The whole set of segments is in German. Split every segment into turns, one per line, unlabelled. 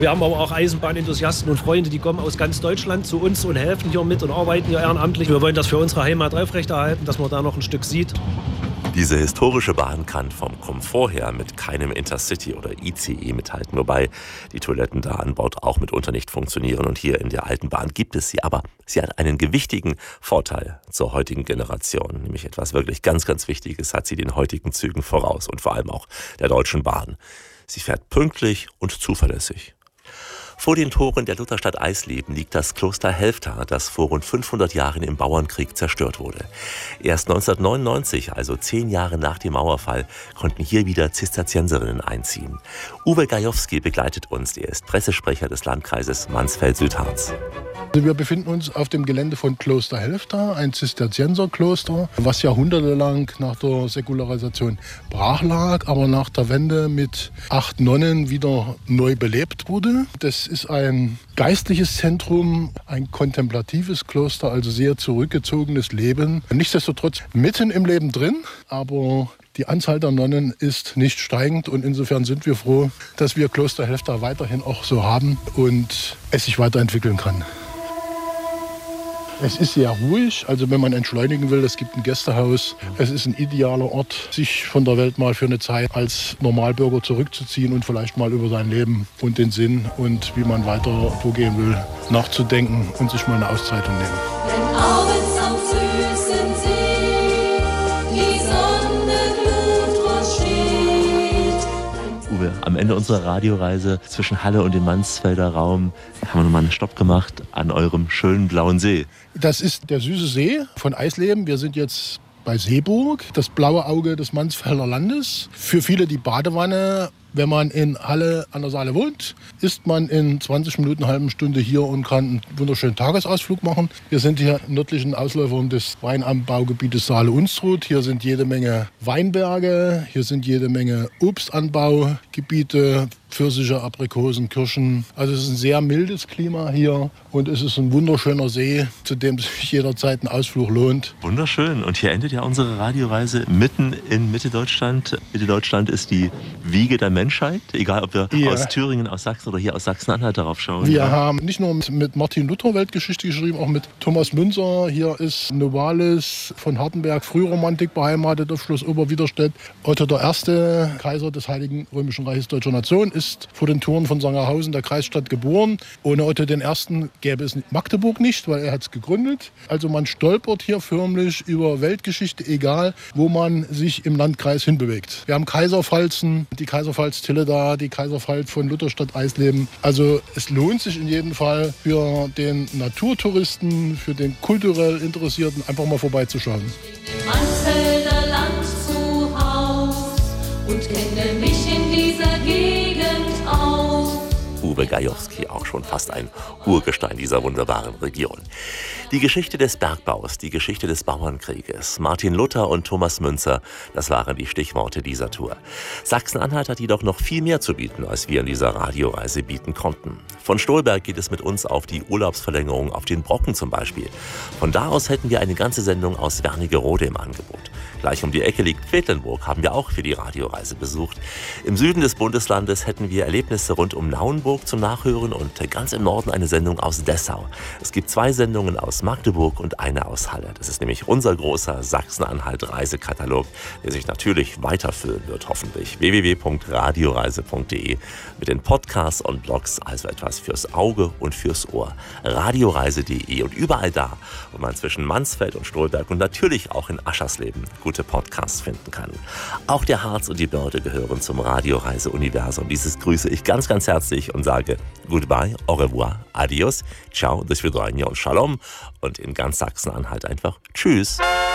Wir haben aber auch Eisenbahnenthusiasten und Freunde, die kommen aus ganz Deutschland zu uns und helfen hier mit und arbeiten hier ehrenamtlich. Wir wollen das für unsere Heimat aufrechterhalten, dass man da noch ein Stück sieht.
Diese historische Bahn kann vom Komfort her mit keinem Intercity oder ICE mithalten, wobei die Toiletten da an Bord auch mitunter nicht funktionieren. Und hier in der alten Bahn gibt es sie, aber sie hat einen gewichtigen Vorteil zur heutigen Generation. Nämlich etwas wirklich ganz, ganz Wichtiges hat sie den heutigen Zügen voraus und vor allem auch der Deutschen Bahn. Sie fährt pünktlich und zuverlässig. Vor den Toren der Lutherstadt Eisleben liegt das Kloster Helfta, das vor rund 500 Jahren im Bauernkrieg zerstört wurde. Erst 1999, also 10 Jahre nach dem Mauerfall, konnten hier wieder Zisterzienserinnen einziehen. Uwe Gajowski begleitet uns, er ist Pressesprecher des Landkreises Mansfeld-Südharz.
Wir befinden uns auf dem Gelände von Kloster Helfta, ein Zisterzienserkloster, was jahrhundertelang nach der Säkularisation brach lag, aber nach der Wende mit 8 Nonnen wieder neu belebt wurde. Das ist ein geistliches Zentrum, ein kontemplatives Kloster, also sehr zurückgezogenes Leben. Nichtsdestotrotz mitten im Leben drin, aber die Anzahl der Nonnen ist nicht steigend und insofern sind wir froh, dass wir Kloster Helfta weiterhin auch so haben und es sich weiterentwickeln kann. Es ist sehr ruhig, also wenn man entschleunigen will, es gibt ein Gästehaus. Es ist ein idealer Ort, sich von der Welt mal für eine Zeit als Normalbürger zurückzuziehen und vielleicht mal über sein Leben und den Sinn und wie man weiter vorgehen will, nachzudenken und sich mal eine Auszeit zu nehmen.
Denn abends am süßen See die Sonne glutlos steht.
Uwe, am Ende unserer Radioreise zwischen Halle und dem Mansfelder Raum haben wir nochmal einen Stopp gemacht an eurem schönen blauen See.
Das ist der süße See von Eisleben. Wir sind jetzt bei Seeburg, das blaue Auge des Mansfelder Landes. Für viele die Badewanne. Wenn man in Halle an der Saale wohnt, ist man in 20 Minuten, eine halbe Stunde hier und kann einen wunderschönen Tagesausflug machen. Wir sind hier im nördlichen Ausläufer des Weinanbaugebietes Saale-Unstrut. Hier sind jede Menge Weinberge, hier sind jede Menge Obstanbaugebiete, Pfirsiche, Aprikosen, Kirschen. Also es ist ein sehr mildes Klima hier und es ist ein wunderschöner See, zu dem sich jederzeit ein Ausflug lohnt.
Wunderschön. Und hier endet ja unsere Radioreise mitten in Mitte-Deutschland. Mitte-Deutschland ist die Wiege der Menschheit, egal ob wir aus Thüringen, aus Sachsen oder hier aus Sachsen-Anhalt darauf schauen.
Wir haben nicht nur mit Martin Luther Weltgeschichte geschrieben, auch mit Thomas Münzer. Hier ist Novalis von Hardenberg, Frühromantik beheimatet auf Schloss Oberwiderstedt. Otto I., Kaiser des Heiligen Römischen Reiches Deutscher Nation, ist vor den Toren von Sangerhausen, der Kreisstadt, geboren. Ohne Otto I. gäbe es Magdeburg nicht, weil er hat es gegründet. Also man stolpert hier förmlich über Weltgeschichte, egal wo man sich im Landkreis hinbewegt. Wir haben Kaiserpfalzen, die Kaiserpfalz-Tille da, die Kaiserpfalz von Lutherstadt Eisleben. Also es lohnt sich in jedem Fall für den Naturtouristen, für den kulturell Interessierten, einfach mal vorbeizuschauen.
Im Mansfelder Land zu Haus und kenne mich in dieser Gegend aus.
Uwe Gajowski, auch schon fast ein Urgestein dieser wunderbaren Region. Die Geschichte des Bergbaus, die Geschichte des Bauernkrieges, Martin Luther und Thomas Münzer, das waren die Stichworte dieser Tour. Sachsen-Anhalt hat jedoch noch viel mehr zu bieten, als wir in dieser Radioreise bieten konnten. Von Stolberg geht es mit uns auf die Urlaubsverlängerung auf den Brocken zum Beispiel. Von da aus hätten wir eine ganze Sendung aus Wernigerode im Angebot. Gleich um die Ecke liegt Quedlinburg, haben wir auch für die Radioreise besucht. Im Süden des Bundeslandes hätten wir Erlebnisse rund um Nauenburg zum Nachhören und ganz im Norden eine Sendung aus Dessau. Es gibt 2 Sendungen aus Magdeburg und eine aus Halle. Das ist nämlich unser großer Sachsen-Anhalt-Reisekatalog, der sich natürlich weiterfüllen wird, hoffentlich. www.radioreise.de mit den Podcasts und Blogs, also etwas fürs Auge und fürs Ohr. Radioreise.de und überall da, wo man zwischen Mansfeld und Stolberg und natürlich auch in Aschersleben gute Podcasts finden kann. Auch der Harz und die Börde gehören zum Radioreise-Universum. Dieses grüße ich ganz, ganz herzlich und sage goodbye, au revoir, adios, ciao, do svidania und shalom und in ganz Sachsen-Anhalt einfach tschüss.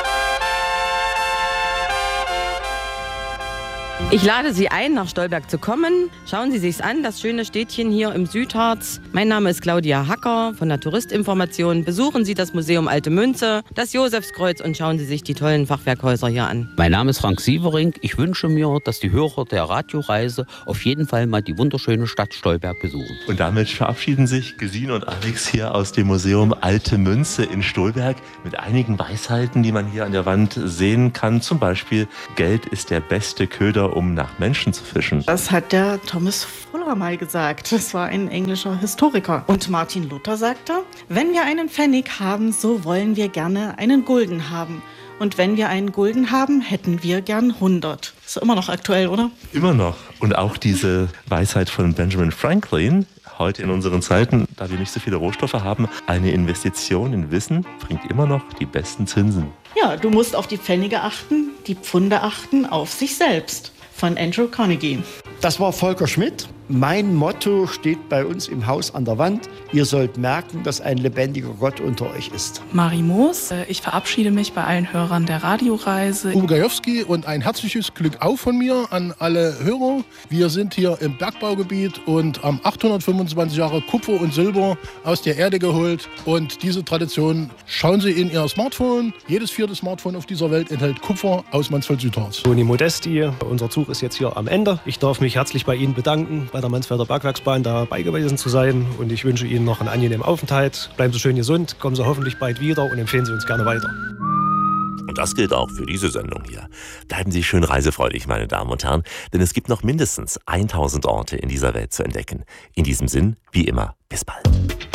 Ich lade Sie ein, nach Stolberg zu kommen. Schauen Sie sich's an, das schöne Städtchen hier im Südharz. Mein Name ist Claudia Hacker von der Touristinformation. Besuchen Sie das Museum Alte Münze, das Josefskreuz und schauen Sie sich die tollen Fachwerkhäuser hier an.
Mein Name ist Frank Sievering. Ich wünsche mir, dass die Hörer der Radioreise auf jeden Fall mal die wunderschöne Stadt Stolberg besuchen.
Und damit verabschieden sich Gesine und Alex hier aus dem Museum Alte Münze in Stolberg mit einigen Weisheiten, die man hier an der Wand sehen kann. Zum Beispiel, Geld ist der beste Köder hier, um nach Menschen zu fischen?
Das hat der Thomas Fuller mal gesagt. Das war ein englischer Historiker. Und Martin Luther sagte, wenn wir einen Pfennig haben, so wollen wir gerne einen Gulden haben. Und wenn wir einen Gulden haben, hätten wir gern 100. Ist immer noch aktuell, oder?
Immer noch. Und auch diese Weisheit von Benjamin Franklin, heute in unseren Zeiten, da wir nicht so viele Rohstoffe haben, eine Investition in Wissen bringt immer noch die besten Zinsen.
Ja, du musst auf die Pfennige achten, die Pfunde achten auf sich selbst. Von Andrew Carnegie.
Das war Volker Schmidt. Mein Motto steht bei uns im Haus an der Wand. Ihr sollt merken, dass ein lebendiger Gott unter euch ist.
Marie Moos. Ich verabschiede mich bei allen Hörern der Radioreise.
Uwe Gajowski und ein herzliches Glück auf von mir an alle Hörer. Wir sind hier im Bergbaugebiet und haben 825 Jahre Kupfer und Silber aus der Erde geholt. Und diese Tradition schauen Sie in Ihr Smartphone. Jedes 4. Smartphone auf dieser Welt enthält Kupfer aus Mansfeld-Südharz.
Toni Modesti, unser Zug ist jetzt hier am Ende. Ich darf mich herzlich bei Ihnen bedanken, bei der Mansfelder Bergwerksbahn dabei gewesen zu sein. Und ich wünsche Ihnen noch einen angenehmen Aufenthalt. Bleiben Sie schön gesund, kommen Sie hoffentlich bald wieder und empfehlen Sie uns gerne weiter.
Und das gilt auch für diese Sendung hier. Bleiben Sie schön reisefreudig, meine Damen und Herren, denn es gibt noch mindestens 1000 Orte in dieser Welt zu entdecken. In diesem Sinn, wie immer, bis bald.